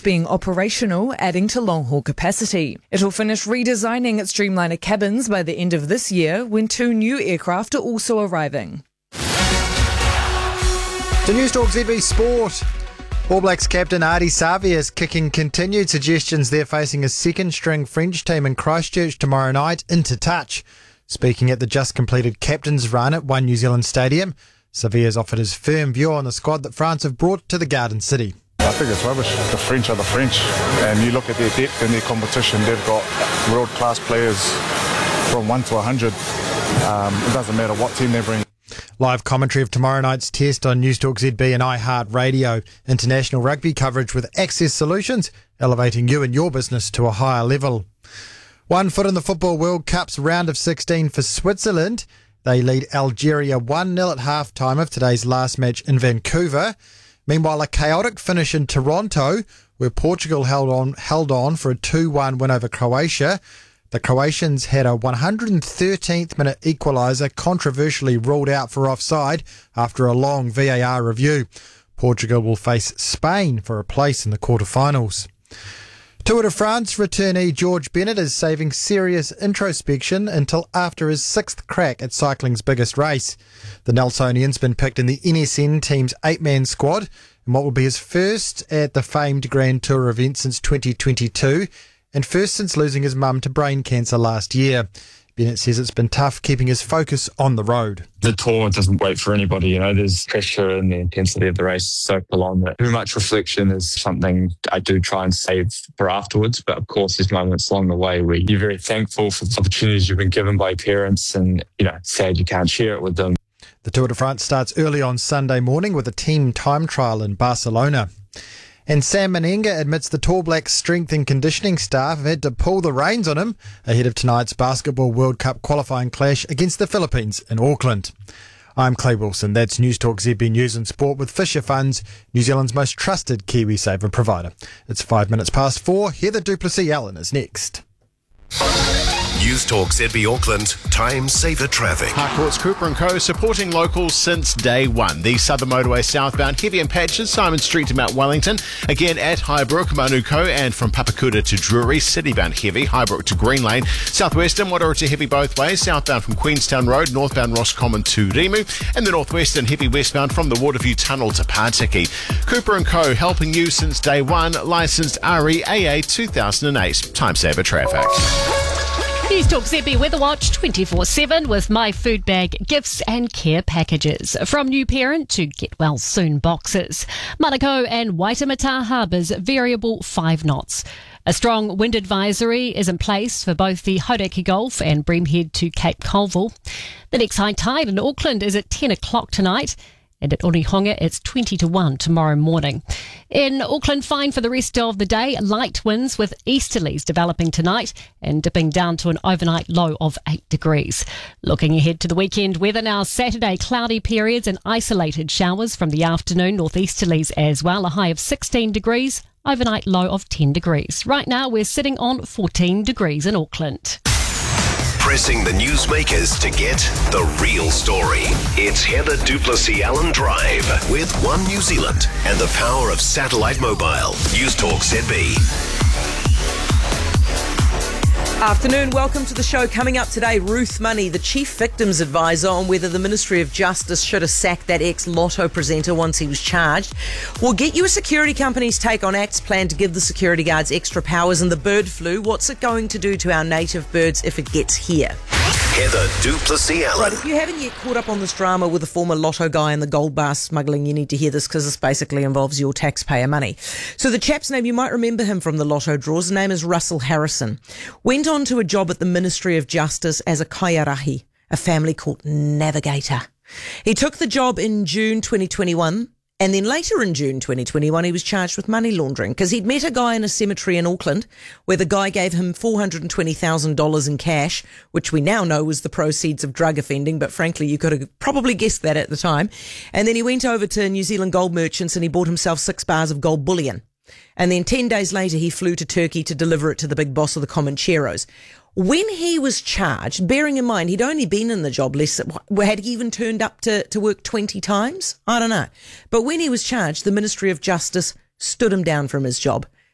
being operational, adding to long-haul capacity. It'll finish redesigning its Dreamliner cabins by the end of this year, when 2 new aircraft are also arriving. To Newstalk ZB Sport. All Blacks captain Ardie Savea is kicking continued suggestions they're facing a second-string French team in Christchurch tomorrow night into touch. Speaking at the just-completed captain's run at One New Zealand Stadium, Savea's offered his firm view on the squad that France have brought to the Garden City. I think it's rubbish. The French are the French, and you look at their depth in their competition, they've got world-class players from 1 to 100. It doesn't matter what team they bring. Live commentary of tomorrow night's test on Newstalk ZB and iHeartRadio. International rugby coverage with Access Solutions, elevating you and your business to a higher level. 1 foot in the Football World Cup's round of 16 for Switzerland. They lead Algeria 1-0 at half-time of today's last match in Vancouver. Meanwhile, a chaotic finish in Toronto, where Portugal held on for a 2-1 win over Croatia. The Croatians had a 113th minute equaliser controversially ruled out for offside after a long VAR review. Portugal will face Spain for a place in the quarterfinals. Tour de France returnee George Bennett is saving serious introspection until after his 6th crack at cycling's biggest race. The Nelsonian's been picked in the NSN team's 8-man squad in what will be his first at the famed Grand Tour event since 2022. And first since losing his mum to brain cancer last year. Bennett says it's been tough keeping his focus on the road. The tour doesn't wait for anybody, there's pressure and the intensity of the race is so full on that too much reflection is something I do try and save for afterwards. But of course, there's moments along the way where you're very thankful for the opportunities you've been given by your parents and, sad you can't share it with them. The Tour de France starts early on Sunday morning with a team time trial in Barcelona. And Sam Menenga admits the Tall Blacks' strength and conditioning staff have had to pull the reins on him ahead of tonight's Basketball World Cup qualifying clash against the Philippines in Auckland. I'm Clay Wilson. That's Newstalk ZB News and Sport with Fisher Funds, New Zealand's most trusted KiwiSaver provider. It's 5 minutes past 4. Heather Duplessis-Allen is next. Newstalk ZB Auckland, Time Saver Traffic. Harcourt's Cooper & Co. supporting locals since day one. The Southern Motorway southbound, heavy in patches, Simon Street to Mount Wellington. Again at Highbrook, Manuko, and from Papakuta to Drury, citybound heavy, Highbrook to Green Lane. Southwestern, Wataru to heavy both ways, southbound from Queenstown Road, northbound Roscommon to Rimu, and the northwestern, heavy westbound from the Waterview Tunnel to Pārtiki. Cooper & Co. helping you since day one, licensed REAA 2008. Time Saver Traffic. Newstalk ZB Weather Watch 24/7 with My Food Bag gifts and care packages. From new parent to get well soon boxes. Manukau and Waitemata Harbours variable 5 knots. A strong wind advisory is in place for both the Hauraki Gulf and Breamhead to Cape Colville. The next high tide in Auckland is at 10 o'clock tonight. And at Onehonga, it's 20 to 1 tomorrow morning. In Auckland, fine for the rest of the day. Light winds with easterlies developing tonight and dipping down to an overnight low of 8 degrees. Looking ahead to the weekend weather now, Saturday, cloudy periods and isolated showers from the afternoon, northeasterlies as well. A high of 16 degrees, overnight low of 10 degrees. Right now, we're sitting on 14 degrees in Auckland. Pressing the newsmakers to get the real story. It's Heather Duplessis-Allen Drive with One New Zealand and the power of satellite mobile. Newstalk ZB. Afternoon, welcome to the show. Coming up today, Ruth Money, the Chief Victims Advisor, on whether the Ministry of Justice should have sacked that ex-Lotto presenter once he was charged. We'll get you a security company's take on Act's plan to give the security guards extra powers, and the bird flu. What's it going to do to our native birds if it gets here? Heather Duplessis-Allen. Right, if you haven't yet caught up on this drama with the former Lotto guy and the gold bar smuggling, you need to hear this because this basically involves your taxpayer money. So the chap's name, you might remember him from the Lotto draws. His name is Russell Harrison. Went on to a job at the Ministry of Justice as a kaiarahi, a family court navigator. He took the job in June 2021. And then later in June 2021, he was charged with money laundering because he'd met a guy in a cemetery in Auckland where the guy gave him $420,000 in cash, which we now know was the proceeds of drug offending. But frankly, you could have probably guessed that at the time. And then he went over to New Zealand Gold Merchants and he bought himself 6 bars of gold bullion. And then 10 days later, he flew to Turkey to deliver it to the big boss of the Comancheros. When he was charged, bearing in mind he'd only been in the job less, had he even turned up to work 20 times? I don't know. But when he was charged, the Ministry of Justice stood him down from his job.